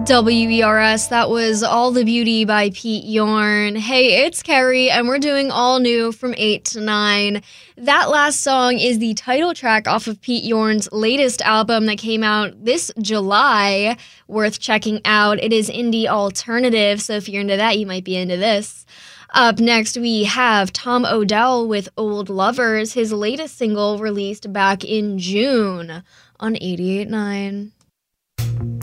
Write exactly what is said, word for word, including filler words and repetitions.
W E R S, that was All the Beauty by Pete Yorn. Hey, it's Carrie, and we're doing all new from eight to nine. That last song is the title track off of Pete Yorn's latest album that came out this July. Worth checking out. It is indie alternative, so if you're into that, you might be into this. Up next, we have Tom Odell with Old Lovers, his latest single released back in June on eighty-eight point nine.